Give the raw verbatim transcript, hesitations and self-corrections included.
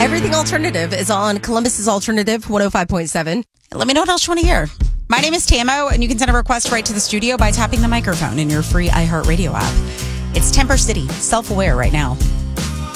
Everything Alternative is on Columbus's Alternative one oh five point seven. Let me know what else you want to hear. My name is Tamo, and you can send a request right to the studio by tapping the microphone in your free iHeartRadio app. It's Temper City, self-aware right now.